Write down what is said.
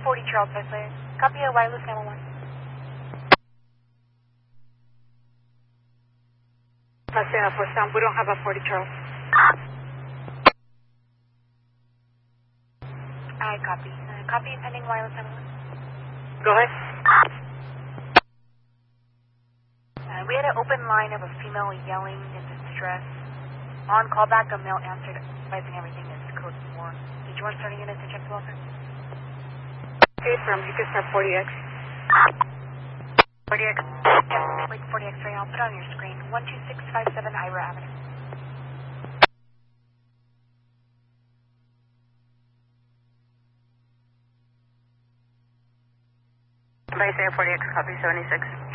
40 Charles Wesley. Copy a wireless 911. Let's say for sound. We don't have a 40 Charles. I copy. Copy pending wireless 911. Go ahead. We had an open line of a female yelling in distress. On callback, a male answered, advising everything is code 4. Did you want starting unit to check the welfare? Okay, from you can start 40X. 40X. Yes, like 40X right now. I'll put it on your screen. 12657 Ira Avenue. Vice Air 40X, copy 76.